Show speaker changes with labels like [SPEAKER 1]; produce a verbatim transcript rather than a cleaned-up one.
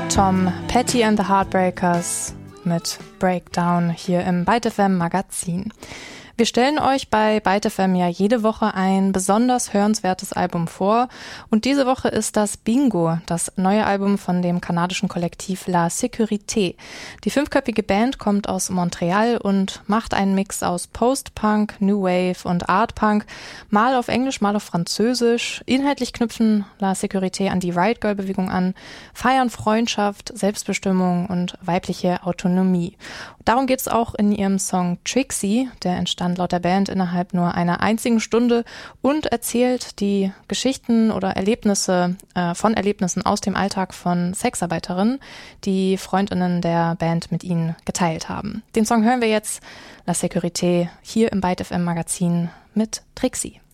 [SPEAKER 1] Tom Petty and the Heartbreakers mit Breakdown hier im Byte F M Magazin. Wir stellen euch bei Byte F M ja jede Woche ein besonders hörenswertes Album vor und diese Woche ist das Bingo, das neue Album von dem kanadischen Kollektiv La Sécurité. Die fünfköpfige Band kommt aus Montreal und macht einen Mix aus Post-Punk, New Wave und Art-Punk, mal auf Englisch, mal auf Französisch. Inhaltlich knüpfen La Sécurité an die Riot-Girl-Bewegung an, feiern Freundschaft, Selbstbestimmung und weibliche Autonomie. Darum geht es auch in ihrem Song Trixie, der entstand laut der Band innerhalb nur einer einzigen Stunde und erzählt die Geschichten oder Erlebnisse äh, von Erlebnissen aus dem Alltag von Sexarbeiterinnen, die Freundinnen der Band mit ihnen geteilt haben. Den Song hören wir jetzt, La Sécurité, hier im Byte F M Magazin mit Trixie.